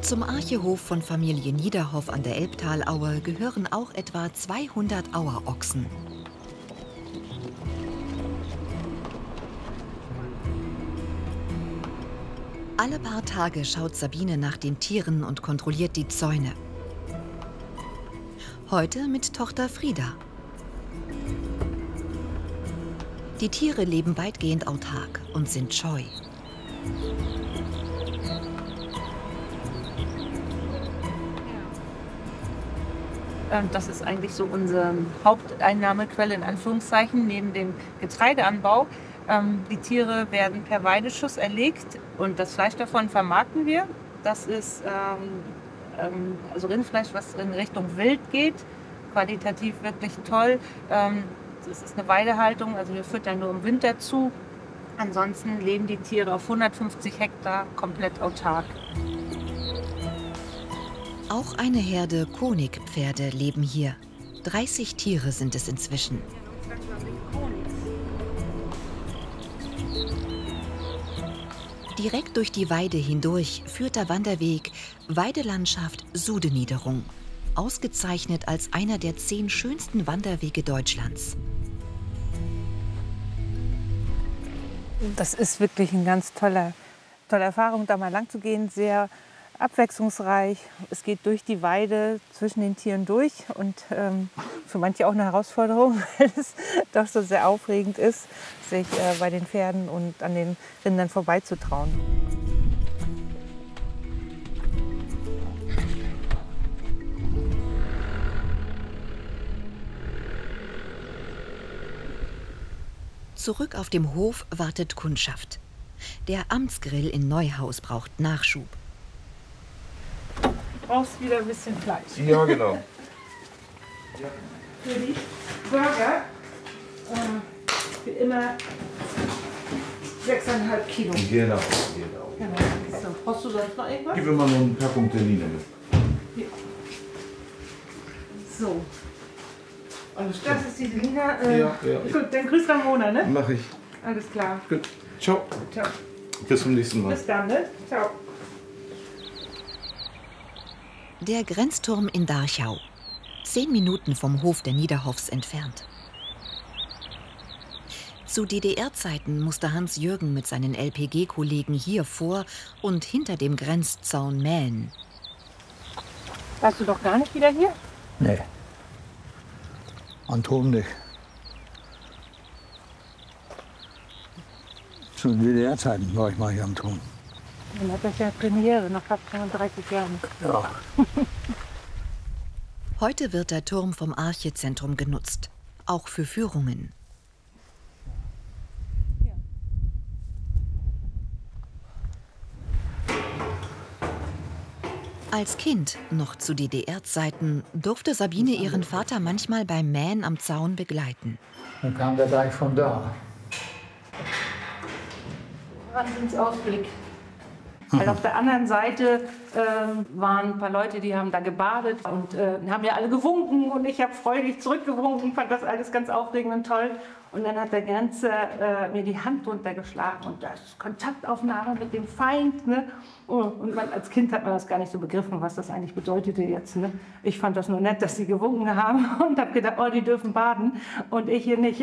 Zum Archehof von Familie Niederhoff an der Elbtalaue gehören auch etwa 200 Auerochsen. Alle paar Tage schaut Sabine nach den Tieren und kontrolliert die Zäune. Heute mit Tochter Frieda. Die Tiere leben weitgehend autark und sind scheu. Das ist eigentlich so unsere Haupteinnahmequelle in Anführungszeichen neben dem Getreideanbau. Die Tiere werden per Weideschuss erlegt und das Fleisch davon vermarkten wir. Das ist also Rindfleisch, was in Richtung Wild geht, qualitativ wirklich toll. Das ist eine Weidehaltung, also wir füttern nur im Winter zu. Ansonsten leben die Tiere auf 150 Hektar komplett autark. Auch eine Herde Konigpferde leben hier. 30 Tiere sind es inzwischen. Direkt durch die Weide hindurch führt der Wanderweg Weidelandschaft Sudeniederung, ausgezeichnet als einer der 10 schönsten Wanderwege Deutschlands. Das ist wirklich eine ganz tolle Erfahrung, da mal lang zu gehen, sehr abwechslungsreich. Es geht durch die Weide zwischen den Tieren durch und für manche auch eine Herausforderung, weil es doch so sehr aufregend ist, sich bei den Pferden und an den Rindern vorbeizutrauen. Zurück auf dem Hof wartet Kundschaft. Der Amtsgrill in Neuhaus braucht Nachschub. Du brauchst wieder ein bisschen Fleisch. Ja, genau. Für die Burger für immer 6,5 Kilo. Genau. So, brauchst du sonst noch irgendwas? Gib mir mal noch eine Packung Terrine mit. Ja. So. Alles klar. Das ist die Selina. Ja. Gut, dann grüß Ramona, ne? Mach ich. Alles klar. Gut. Ciao. Ciao. Bis zum nächsten Mal. Bis dann, ne? Ciao. Der Grenzturm in Darchau. 10 Minuten vom Hof der Niederhoffs entfernt. Zu DDR-Zeiten musste Hans-Jürgen mit seinen LPG-Kollegen hier vor und hinter dem Grenzzaun mähen. Warst du doch gar nicht wieder hier? Nee. An Turm nicht. Zu DDR-Zeiten war ich mal hier am Turm. Dann hat das ja Premiere nach fast 35 Jahren. Ja. Heute wird der Turm vom Archezentrum genutzt, auch für Führungen. Als Kind, noch zu DDR-Zeiten, durfte Sabine ihren Vater manchmal beim Mähen am Zaun begleiten. Dann kam der gleich von da. Wahnsinnsausblick. Weil auf der anderen Seite waren ein paar Leute, die haben da gebadet und haben ja alle gewunken und ich habe freudig zurückgewunken, fand das alles ganz aufregend und toll. Und dann hat der Grenzer mir die Hand runtergeschlagen und das Kontaktaufnahme mit dem Feind. Ne? Und als Kind hat man das gar nicht so begriffen, was das eigentlich bedeutete jetzt. Ne? Ich fand das nur nett, dass sie gewunken haben und habe gedacht, oh, die dürfen baden und ich hier nicht.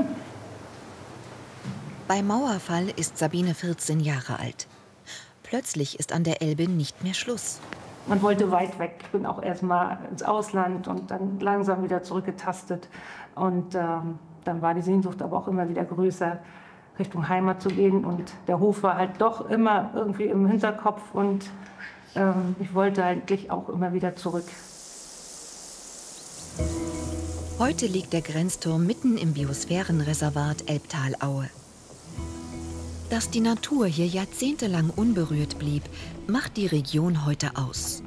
Beim Mauerfall ist Sabine 14 Jahre alt. Plötzlich ist an der Elbe nicht mehr Schluss. Man wollte weit weg. Ich bin auch erst mal ins Ausland und dann langsam wieder zurückgetastet. Und dann war die Sehnsucht aber auch immer wieder größer, Richtung Heimat zu gehen. Und der Hof war halt doch immer irgendwie im Hinterkopf. Und ich wollte eigentlich auch immer wieder zurück. Heute liegt der Grenzturm mitten im Biosphärenreservat Elbtalaue. Dass die Natur hier jahrzehntelang unberührt blieb, macht die Region heute aus.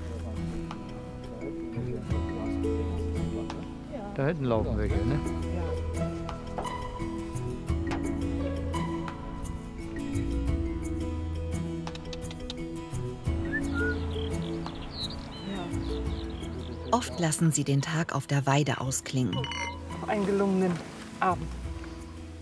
Da hinten laufen wir, ne? Oft lassen sie den Tag auf der Weide ausklingen. Auf einen gelungenen Abend.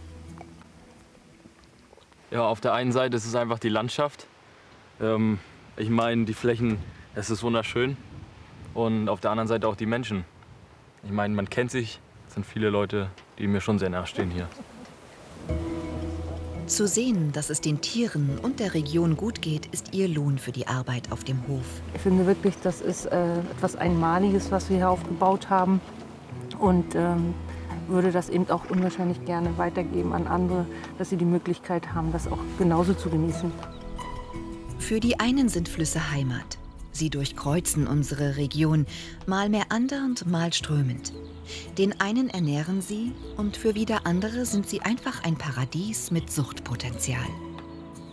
Ja, auf der einen Seite ist es einfach die Landschaft. Ich meine, die Flächen, es ist wunderschön. Und auf der anderen Seite auch die Menschen. Ich meine, man kennt sich. Es sind viele Leute, die mir schon sehr nachstehen hier. Zu sehen, dass es den Tieren und der Region gut geht, ist ihr Lohn für die Arbeit auf dem Hof. Ich finde wirklich, das ist etwas Einmaliges, was wir hier aufgebaut haben. Und würde das eben auch unwahrscheinlich gerne weitergeben an andere, dass sie die Möglichkeit haben, das auch genauso zu genießen. Für die einen sind Flüsse Heimat. Sie durchkreuzen unsere Region, mal meandernd, mal strömend. Den einen ernähren sie und für wieder andere sind sie einfach ein Paradies mit Suchtpotenzial.